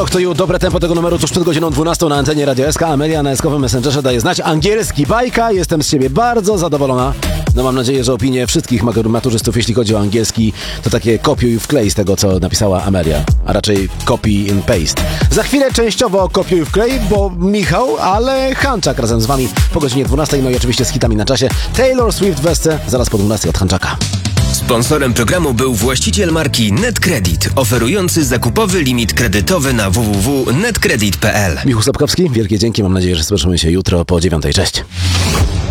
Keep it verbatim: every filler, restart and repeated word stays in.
Talk to You, dobre tempo tego numeru tuż przed godziną dwunastą na antenie Radio S K. Amelia na eskowym Messengerze daje znać. Angielski bajka, jestem z siebie bardzo zadowolona. No mam nadzieję, że opinie wszystkich maturzystów, jeśli chodzi o angielski, to takie kopiuj wklej z tego, co napisała Amelia, a raczej copy and paste. Za chwilę częściowo kopiuj wklej, bo Michał, ale Hanczak razem z wami po godzinie dwunastej, no i oczywiście z hitami na czasie. Taylor Swift w Wesce, zaraz po dwunastej od Hanczaka. Sponsorem programu był właściciel marki NetCredit, oferujący zakupowy limit kredytowy na w w w kropka netcredit kropka p l. Michał Sapkowski, wielkie dzięki, mam nadzieję, że słyszymy się jutro po dziewiątej. Cześć.